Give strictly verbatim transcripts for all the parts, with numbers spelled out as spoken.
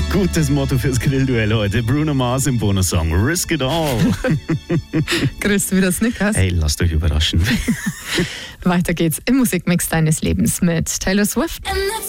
Gutes Motto fürs Grillduell heute. Bruno Mars im Bonussong Risk It All. Grüßt du wieder Snickers? Hey, lasst euch überraschen. Weiter geht's im Musikmix deines Lebens mit Taylor Swift.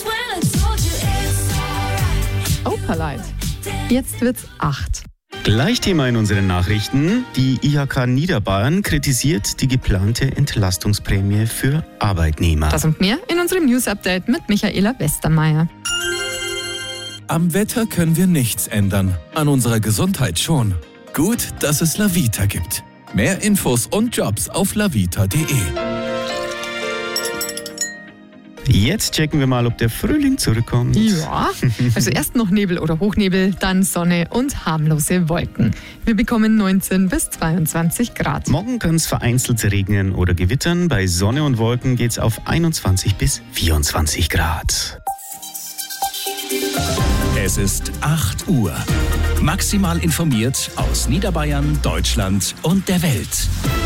Opalite. Jetzt wird's acht. Gleich Thema in unseren Nachrichten. Die I H K Niederbayern kritisiert die geplante Entlastungsprämie für Arbeitnehmer. Das und mehr in unserem News-Update mit Michaela Westermeier. Am Wetter können wir nichts ändern, an unserer Gesundheit schon. Gut, dass es Lavita gibt. Mehr Infos und Jobs auf lavita punkt de. Jetzt checken wir mal, ob der Frühling zurückkommt. Ja, also erst noch Nebel oder Hochnebel, dann Sonne und harmlose Wolken. Wir bekommen neunzehn bis zweiundzwanzig Grad. Morgen kann es vereinzelt regnen oder gewittern. Bei Sonne und Wolken geht es auf einundzwanzig bis vierundzwanzig Grad. Es ist acht Uhr. Maximal informiert aus Niederbayern, Deutschland und der Welt.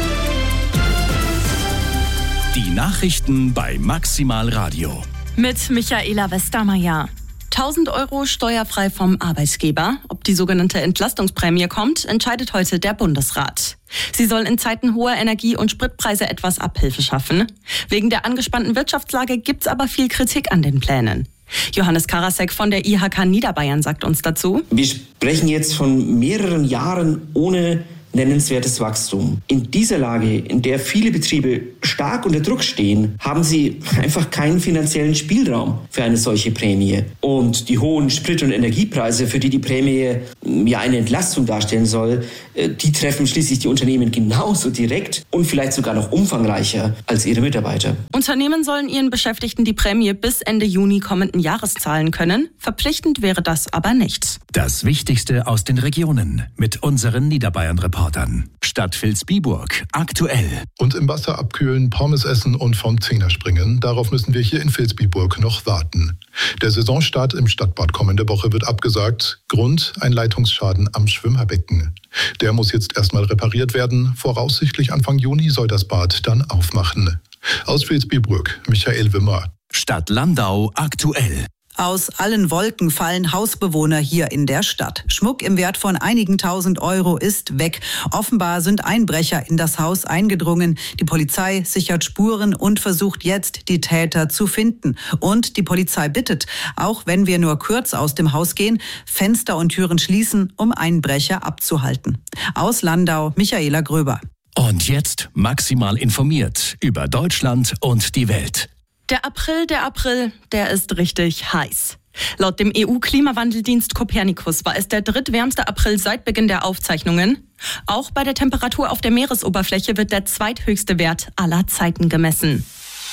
Die Nachrichten bei Maximal Radio. Mit Michaela Westermeier. tausend Euro steuerfrei vom Arbeitgeber. Ob die sogenannte Entlastungsprämie kommt, entscheidet heute der Bundesrat. Sie soll in Zeiten hoher Energie- und Spritpreise etwas Abhilfe schaffen. Wegen der angespannten Wirtschaftslage gibt's aber viel Kritik an den Plänen. Johannes Karasek von der I H K Niederbayern sagt uns dazu: Wir sprechen jetzt von mehreren Jahren ohne nennenswertes Wachstum. In dieser Lage, in der viele Betriebe stark unter Druck stehen, haben sie einfach keinen finanziellen Spielraum für eine solche Prämie. Und die hohen Sprit- und Energiepreise, für die die Prämie ja eine Entlastung darstellen soll, die treffen schließlich die Unternehmen genauso direkt und vielleicht sogar noch umfangreicher als ihre Mitarbeiter. Unternehmen sollen ihren Beschäftigten die Prämie bis Ende Juni kommenden Jahres zahlen können. Verpflichtend wäre das aber nicht. Das Wichtigste aus den Regionen mit unseren Niederbayern-Reportern. Stadt Vilsbiburg aktuell. Und im Wasser abkühlen, Pommes essen und vom Zehner springen, darauf müssen wir hier in Vilsbiburg noch warten. Der Saisonstart im Stadtbad kommende Woche wird abgesagt. Grund: ein Leitungsschaden am Schwimmerbecken. Der muss jetzt erstmal repariert werden. Voraussichtlich Anfang Juni soll das Bad dann aufmachen. Aus Vilsbiburg, Michael Wimmer. Stadt Landau aktuell. Aus allen Wolken fallen Hausbewohner hier in der Stadt. Schmuck im Wert von einigen tausend Euro ist weg. Offenbar sind Einbrecher in das Haus eingedrungen. Die Polizei sichert Spuren und versucht jetzt, die Täter zu finden. Und die Polizei bittet, auch wenn wir nur kurz aus dem Haus gehen, Fenster und Türen schließen, um Einbrecher abzuhalten. Aus Landau, Michaela Gröber. Und jetzt maximal informiert über Deutschland und die Welt. Der April, der April, der ist richtig heiß. Laut dem E U-Klimawandeldienst Copernicus war es der drittwärmste April seit Beginn der Aufzeichnungen. Auch bei der Temperatur auf der Meeresoberfläche wird der zweithöchste Wert aller Zeiten gemessen.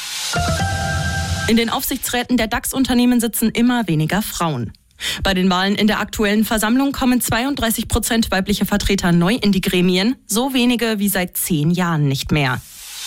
In den Aufsichtsräten der DAX-Unternehmen sitzen immer weniger Frauen. Bei den Wahlen in der aktuellen Versammlung kommen zweiunddreißig Prozent weibliche Vertreter neu in die Gremien, so wenige wie seit zehn Jahren nicht mehr.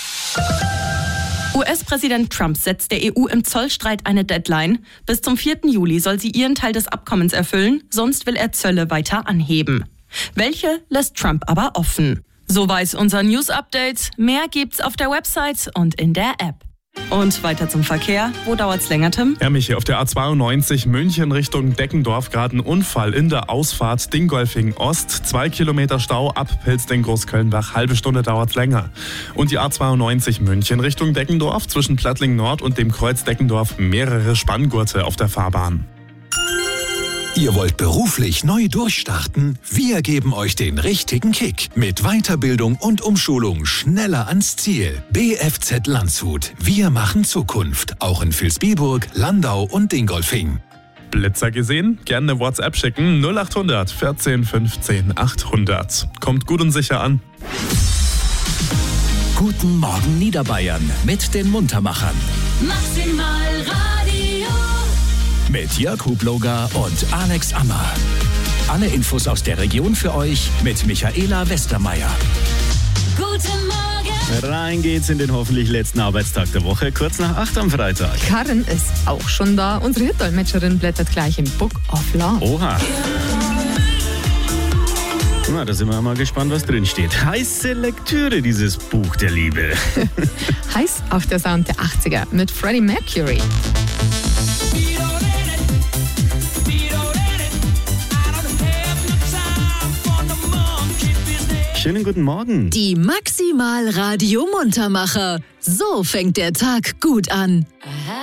U S-Präsident Trump setzt der E U im Zollstreit eine Deadline. Bis zum vierten Juli soll sie ihren Teil des Abkommens erfüllen, sonst will er Zölle weiter anheben. Welche lässt Trump aber offen. So weiß unser News-Update. Mehr gibt's auf der Website und in der App. Und weiter zum Verkehr. Wo dauert's länger, Tim? Ja, Michi, auf der A zweiundneunzig München Richtung Deckendorf gerade ein Unfall in der Ausfahrt Dingolfing Ost. Zwei Kilometer Stau ab Pilzding-Großkölnbach. Halbe Stunde dauert's länger. Und die A zweiundneunzig München Richtung Deckendorf zwischen Plattling Nord und dem Kreuz Deckendorf mehrere Spanngurte auf der Fahrbahn. Ihr wollt beruflich neu durchstarten? Wir geben euch den richtigen Kick. Mit Weiterbildung und Umschulung schneller ans Ziel. B F Z Landshut. Wir machen Zukunft. Auch in Vilsbiburg, Landau und Dingolfing. Blitzer gesehen? Gerne eine WhatsApp schicken. null achthundert vierzehn fünfzehn achthundert. Kommt gut und sicher an. Guten Morgen Niederbayern mit den Muntermachern. Maximal Radio. Mit Jörg Hubloger und Alex Ammer. Alle Infos aus der Region für euch mit Michaela Westermeier. Guten Morgen. Rein geht's in den hoffentlich letzten Arbeitstag der Woche, kurz nach acht am Freitag. Karin ist auch schon da. Unsere Hitdolmetscherin blättert gleich im Book of Love. Oha. Na, da sind wir mal gespannt, was drin steht. Heiße Lektüre, dieses Buch der Liebe. Heiß auch der Sound der achtziger mit Freddie Mercury. Schönen guten Morgen. Die Maximal Radio Muntermacher. So fängt der Tag gut an. Aha.